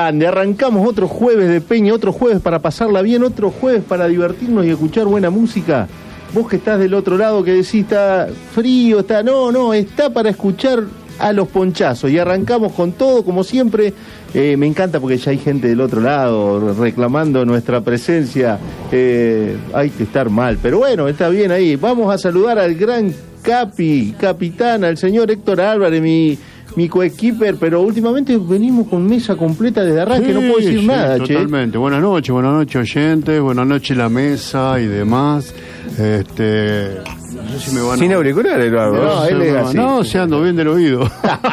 grande, arrancamos otro jueves de Peña, otro jueves para pasarla bien, otro jueves para divertirnos y escuchar buena música. Vos que estás del otro lado que decís está frío, está... No, está para escuchar a los ponchazos y arrancamos con todo como siempre. Me encanta porque ya hay gente del otro lado reclamando nuestra presencia. Hay que estar mal, pero bueno, está bien ahí. Vamos a saludar al gran capitán, al señor Héctor Álvarez, mi coequiper, pero últimamente venimos con mesa completa desde arranque, sí, no puedo decir nada, totalmente. Che. Buenas noches oyentes, buenas noches la mesa y demás. No sé si me van sin auriculares, no, él es así. No, se ando bien del oído.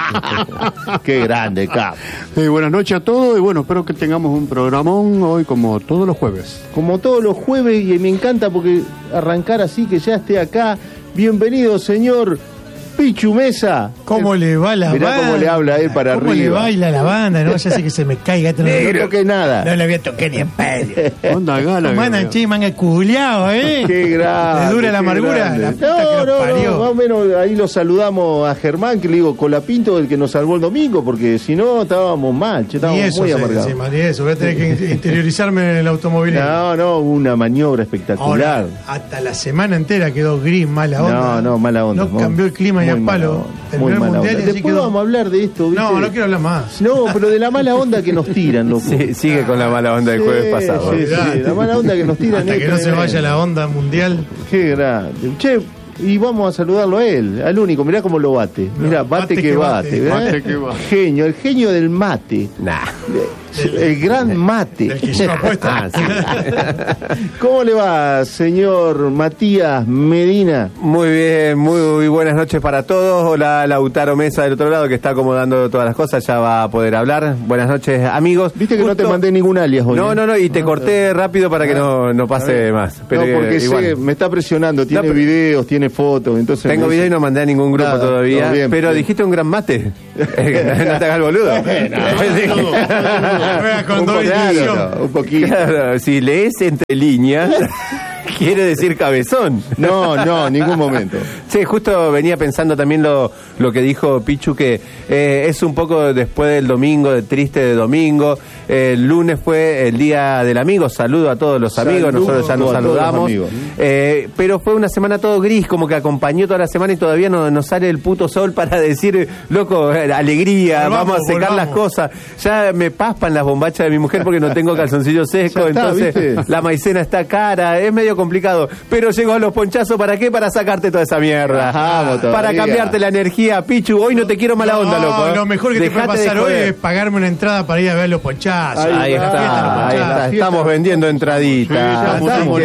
Qué grande, Cap. Buenas noches a todos y bueno, espero que tengamos un programón hoy como todos los jueves. Como todos los jueves, y me encanta porque arrancar así, que ya esté acá. Bienvenido, señor Pichu Mesa. ¿Cómo le va la banda? Mirá cómo le habla él para ¿Cómo arriba. ¿Cómo le baila la banda? No vaya a ser que se me caiga. No toque nada. No le voy a tocar ni en pedo. Onda gala. Mandan, che, manga culiao, Qué grande. ¿Le dura la amargura? Grande. La puta No, más o menos ahí lo saludamos a Germán, que le digo Colapinto, el que nos salvó el domingo, porque si no estábamos mal, estábamos muy amargados. Ni eso, voy a tener que interiorizarme en el automovilismo. No, una maniobra espectacular. Ahora, hasta la semana entera quedó gris, mala onda. No, mala onda. No cambió el clima ni a palo. Muy mala onda. Después vamos a hablar de esto, ¿viste? No quiero hablar más. No, pero de la mala onda que nos tiran, loco. Sí, sigue con la mala onda del jueves pasado. Sí, la mala onda que nos tiran. Hasta que no se vaya la onda mundial. Qué grande. Che, y vamos a saludarlo a él, al único. Mirá cómo lo bate. Mirá, bate que bate. Genio, el genio del mate. El gran mate. El que lleva puesto. Sí. ¿Cómo le va, señor Matías Medina? Muy bien, muy buenas noches para todos. Hola, Lautaro Mesa del otro lado, que está acomodando todas las cosas, ya va a poder hablar. Buenas noches, amigos. Viste que no te mandé ningún alias hoy. No, y te corté rápido para que no pase más. Pero no, porque me está presionando, tiene videos, tiene fotos, entonces... Tengo video y no mandé a ningún grupo todavía, bien, pero bien. Dijiste un gran mate. No te hagas el boludo. Un poquito. Claro, si lees entre líneas, quiere decir cabezón. No, ningún momento. Sí, justo venía pensando también lo que dijo Pichu, que es un poco después del domingo, de triste de domingo. El lunes fue el Día del Amigo. Saludo a todos los amigos, nosotros ya nos saludamos. Pero fue una semana todo gris, como que acompañó toda la semana y todavía no sale el puto sol para decir, loco, alegría, vamos a secar las cosas. Ya me paspan las bombachas de mi mujer porque no tengo calzoncillo seco, entonces ¿viste? La maicena está cara, es medio complicado. Pero llegó a los ponchazos, ¿para qué? Para sacarte toda esa mierda. Para cambiarte la energía, Pichu. Hoy no te quiero mala onda, loco. Lo mejor que te puede pasar hoy es pagarme una entrada para ir a ver los ponchazos. Ahí está. Estamos vendiendo entraditas.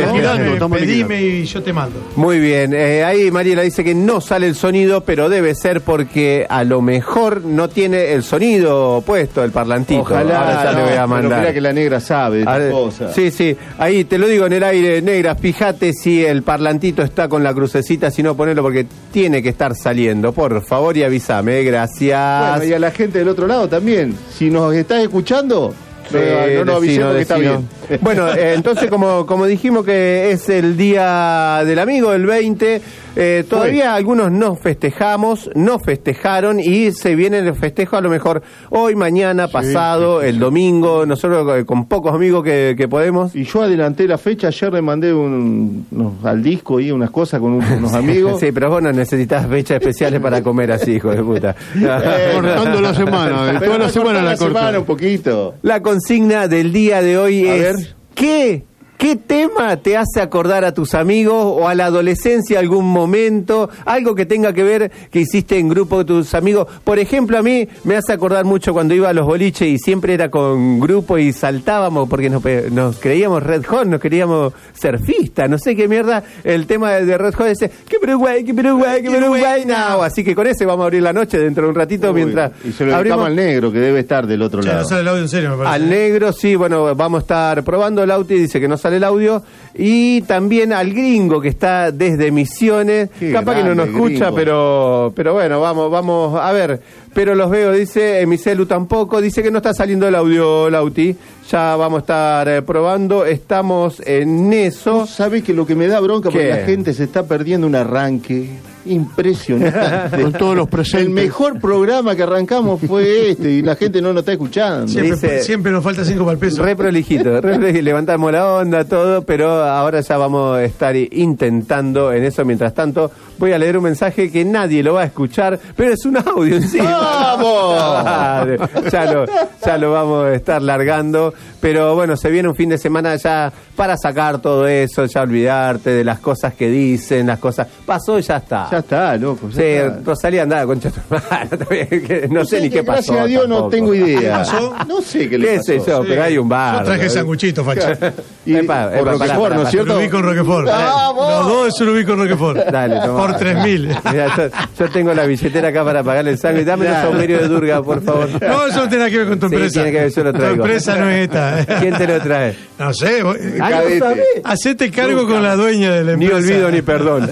Pedime y yo te mando. Muy bien. Ahí Mariela dice que no sale el sonido, pero debe ser porque a lo mejor no tiene el sonido puesto, el parlantito. Ojalá. Ahora ya le voy a mandar. Pero mira que la negra sabe de las cosas. Sí. Ahí te lo digo en el aire, negra. Fíjate si el parlantito está con la crucecita, si no ponelo porque tiene que estar saliendo. Por favor, y avísame. Gracias. Bueno, y a la gente del otro lado también. Si nos estás escuchando... no nos avisemos que está bien. Bueno, entonces como dijimos que es el Día del Amigo, el 20, todavía algunos no festejaron y se viene el festejo a lo mejor hoy, mañana, pasado, el domingo, nosotros con pocos amigos que podemos. Y yo adelanté la fecha, ayer le mandé al disco y unas cosas con unos amigos. Sí, pero vos no necesitas fechas especiales para comer así, hijo de puta. Cortando la semana, toda la semana la cortamos un poquito. La consigna del día de hoy es ¿Qué tema te hace acordar a tus amigos o a la adolescencia algún momento? Algo que tenga que ver que hiciste en grupo de tus amigos. Por ejemplo, a mí me hace acordar mucho cuando iba a los boliches y siempre era con grupo y saltábamos porque nos creíamos Red Hot, nos queríamos surfistas, no sé qué mierda. El tema de Red Hot es que Uruguay now. Así que con ese vamos a abrir la noche dentro de un ratito. Mientras y se lo dedicamos al negro que debe estar del otro lado. No sale el audio en serio, me parece. Al negro, sí, bueno, vamos a estar probando el audio y dice que no sale el audio, y también al gringo que está desde Misiones. Qué capaz grande, que no nos escucha, pero bueno, vamos a ver. Pero los veo, dice, en mi celu tampoco, dice que no está saliendo el audio, Lauti. Ya vamos a estar probando, estamos en eso. ¿Sabes que lo que me da bronca? Porque la gente se está perdiendo un arranque Impresionante. Con todos los presentes. El mejor programa que arrancamos fue este y la gente no lo está escuchando. Siempre nos falta 5 para el peso. Re prolijito, levantamos la onda, todo, pero ahora ya vamos a estar intentando en eso. Mientras tanto, voy a leer un mensaje que nadie lo va a escuchar, pero es un audio en sí. ¡Vamos! Ya lo vamos a estar largando, pero bueno, se viene un fin de semana ya para sacar todo eso, ya olvidarte de las cosas que dicen, las cosas... Pasó y ya está. Ya está, loco. Sí, Rosalía andaba con chato. No sé ni qué pasó. Gracias a Dios tampoco. No tengo idea. ¿Qué pasó? No sé qué le ¿Qué pasó. sé yo? Pero hay un bar. Yo traje sanguchito, facha. Y por Roquefort, ¿no es cierto? Surubí con Roquefort. ¡Vamos! Los dos de surubí con Roquefort. Dale, tomá. Por 3.000. Mirá, yo tengo la billetera acá para pagarle el sangre. Dame un saumerio de Durga, por favor. No, eso no tiene nada que ver con tu Sí, empresa. tiene que ver, yo lo traigo. Tu empresa no es esta. ¿Quién te lo trae? No sé. Cadete. Hacete cargo con la dueña de la Ni empresa. olvido ni perdón.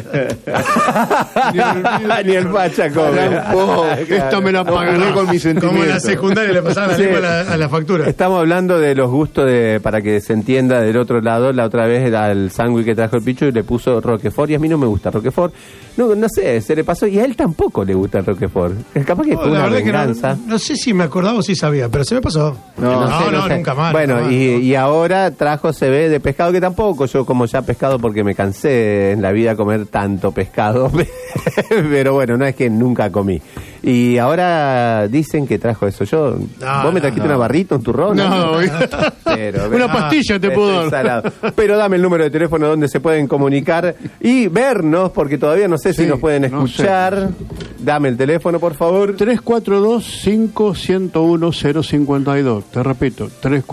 Ni el facha come. Esta me la Pagaré pagaré con mis sentimientos. Como en la secundaria le pasaban la Sí. lengua a la factura. Estamos hablando de los gustos para que se entienda del otro lado. La otra vez era el sándwich que trajo el Pichu y le puso Roquefort y a mí no me gusta Roquefort. No sé, se le pasó y a él tampoco le gusta el Roquefort. Es capaz que fue La una verdad que venganza. no sé si me acordaba o si sabía, pero se me pasó. No sé. Nunca más. Bueno, nunca más. y ahora trajo CB de pescado que tampoco. Yo como ya pescado porque me cansé en la vida comer tanto pescado. Pero bueno, no es que nunca comí. Y ahora dicen que trajo eso. ¿Vos me trajiste una barrita, un turrón? No, Pero, una pastilla te puedo dar. salado. Pero dame el número de teléfono donde se pueden comunicar y vernos, porque todavía no sé si Sí, nos pueden no escuchar. Dame el teléfono, por favor. 342-5-101-052. Te repito,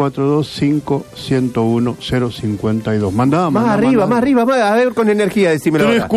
342-5-101-052. Mandá. Más arriba. A ver, con energía, decímelo ahora.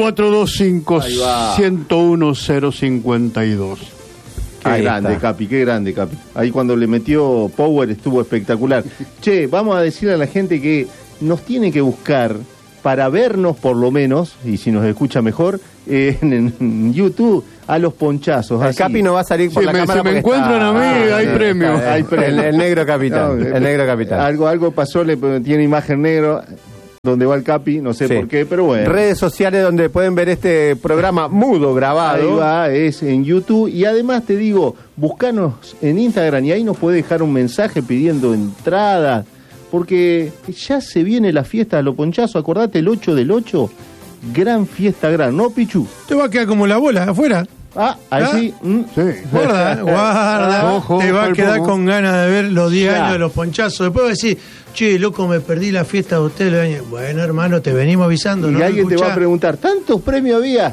342-5-101-052. Qué Ahí grande, está. Capi, qué grande, Capi. Ahí cuando le metió Power estuvo espectacular. Che, vamos a decirle a la gente que nos tiene que buscar para vernos por lo menos, y si nos escucha mejor, en YouTube, a los ponchazos. El así. Capi no va a salir por Sí, la si cámara me porque encuentran a mí, hay premio. Hay premio. El negro capitán. No, el negro capitán. Algo pasó, tiene imagen negro donde va el Capi, no sé Sí. por qué, pero bueno. Redes sociales donde pueden ver este programa mudo Ahí grabado. va, es en YouTube. Y además te digo, buscanos en Instagram y ahí nos puede dejar un mensaje pidiendo entrada. Porque ya se viene la fiesta de los ponchazos. Acordate, el 8 del 8, gran fiesta gran, ¿no, Pichu? Te va a quedar como la bola afuera. Así. Sí. Guarda. Ojo, te va a al quedar pomo. con ganas de ver los 10 Ya. años de los ponchazos. Después vas a decir, che, loco, me perdí la fiesta de ustedes los años. Bueno, hermano, te venimos avisando. Y ¿no? alguien te va a preguntar, ¿tantos premios había?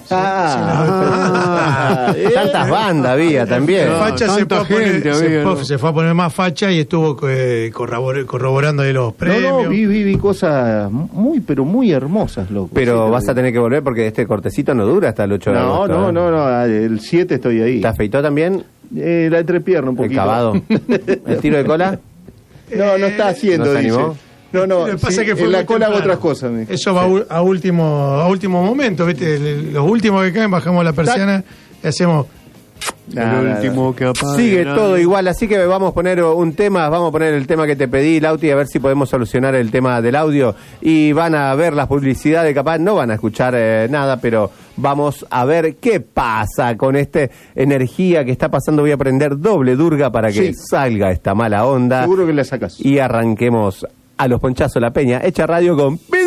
Tantas bandas había también. Facha se tanta fue, a poner, gente había, ¿no? se fue a poner más facha y estuvo corroborando ahí los premios. No, vi cosas muy, pero muy hermosas, loco. Pero Sí, vas a tener que volver porque este cortecito no dura hasta el 8 de agosto. No, el 7 estoy ahí. ¿Te afeitó también? La entrepierna un ¿El poquito. cavado? ¿El tiro de cola? No está haciendo, ¿No se dice. animó? No, Lo que pasa sí, es que fue en la muy cola hago temprano. otras cosas. me dijo. Eso va a último momento, ¿viste? Los últimos que caen, bajamos la persiana y hacemos. El último que apaga. Sigue todo igual, así que vamos a poner un tema, vamos a poner el tema que te pedí, Lauti, a ver si podemos solucionar el tema del audio. Y van a ver las publicidades, capaz no van a escuchar nada, pero vamos a ver qué pasa con esta energía que está pasando. Voy a prender doble Durga para que Sí. salga esta mala onda Seguro que la sacas. y arranquemos a los ponchazos la peña, hecha radio con